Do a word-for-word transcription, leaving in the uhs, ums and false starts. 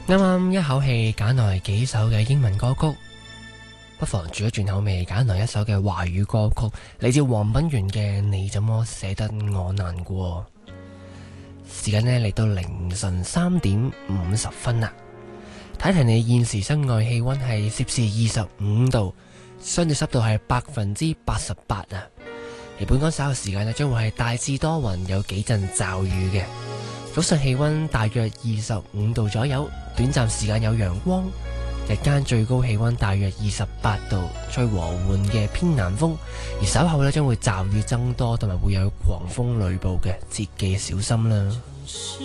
啱啱一口氣揀來幾首嘅英文歌曲，不妨轉一轉口味，揀來一首嘅華語歌曲，嚟自黃品源嘅《你怎麼捨得我難過》。時間呢嚟到凌晨三點五十分啦，睇睇你現時室外氣溫係攝氏二十五度，相對濕度係百分之八十八啊。而本港稍後時間呢將會係大致多雲，有幾陣驟雨嘅。早上氣溫大約二十五度左右，短暫時間有陽光。日間最高氣溫大約二十八度，吹和緩嘅偏南風。而稍後呢將會驟雨增多，同埋會有狂風雷暴嘅，切記小心啦。